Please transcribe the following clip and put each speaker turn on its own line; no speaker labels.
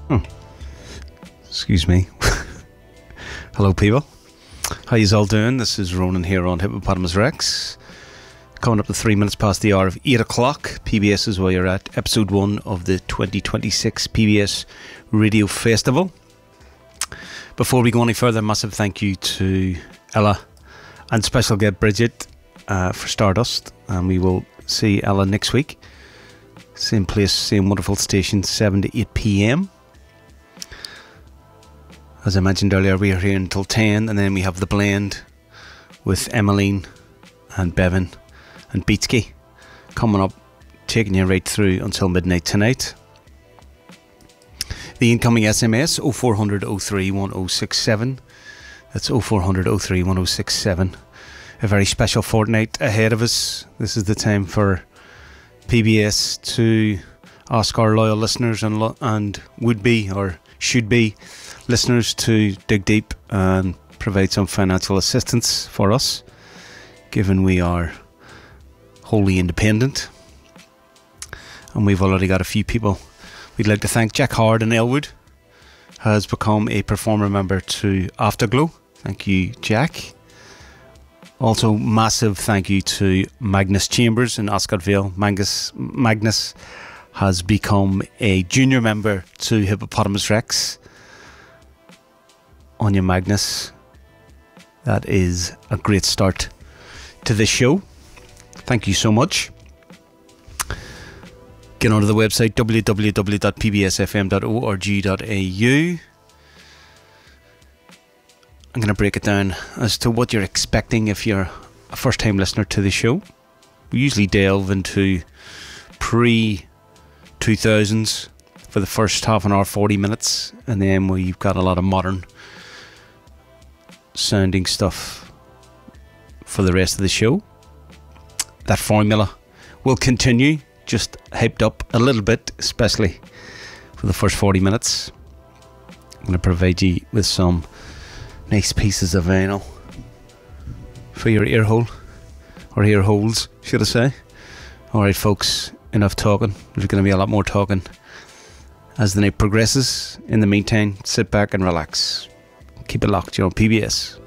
Oh, excuse me. Hello, people. How you all doing? This is Ronan here on Hippopotamus Rex. Coming up to 3 minutes past the hour of 8 o'clock. PBS is where you're at. Episode 1 of the 2026 PBS Radio Festival. Before we go any further, massive thank you to Ella and special guest Bridget for Stardust. And we will see Ella next week. Same place, same wonderful station, 7 to 8 p.m. As I mentioned earlier, we are here until 10, and then we have the blend with Emmeline and Bevan and Beatsky coming up, taking you right through until midnight tonight. The incoming SMS 0400 03 1067. That's 0400 03 1067. A very special fortnight ahead of us. This is the time for PBS to ask our loyal listeners and would-be or should-be listeners to dig deep and provide some financial assistance for us, given we are wholly independent. And we've already got a few people. We'd like to thank Jack Howard in Elwood, has become a performer member to Afterglow. Thank you, Jack. Also, massive thank you to Magnus Chambers in Oscarville. Magnus has become a junior member to Hippopotamus Rex. Anya Magnus, that is a great start to this show. Thank you so much. Get onto the website www.pbsfm.org.au. I'm going to break it down as to what you're expecting if you're a first-time listener to the show. We usually delve into pre-2000s for the first half an hour, 40 minutes, and then we've got a lot of modern sounding stuff for the rest of the show. That formula will continue, just hyped up a little bit, especially for the first 40 minutes. I'm going to provide you with some nice pieces of vinyl for your ear hole, or ear holes, should I say. Alright folks, enough talking. There's going to be a lot more talking as the night progresses. In the meantime, sit back and relax. Keep it locked, you're on PBS.